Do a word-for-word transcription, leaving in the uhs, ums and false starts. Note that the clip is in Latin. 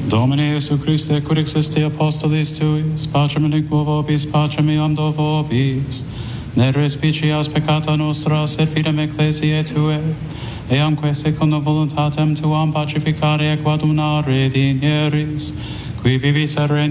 Domine Iesu Christe, quid existi apostolis tuis, pacem aliquo vobis, pacem iam do vobis, ne respicias peccata nostra, sed fidem ecclesiae Tue, eamque secundum voluntatem Tuam pacificare et quadunare digneris, qui vivis et regnis